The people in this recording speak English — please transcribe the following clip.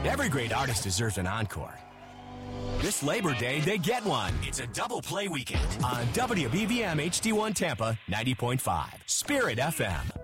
Every great artist deserves an encore. This Labor Day, they get one. It's a double play weekend on WBVM HD1 Tampa 90.5, Spirit FM.